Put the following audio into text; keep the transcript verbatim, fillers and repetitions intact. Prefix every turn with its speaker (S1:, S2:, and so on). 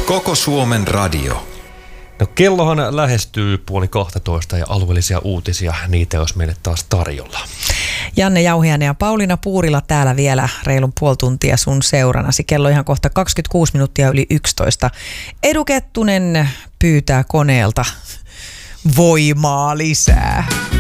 S1: Koko Suomen radio.
S2: No, kellohan lähestyy puoli kahtatoista ja alueellisia uutisia, niitä olisi meille taas tarjolla.
S3: Janne Jauhiainen ja Pauliina Puurila täällä vielä reilun puoli tuntia sun seuranasi. Kello ihan kohta kaksikymmentäkuusi minuuttia yli yksitoista. Edu Kettunen pyytää koneelta voimaa lisää.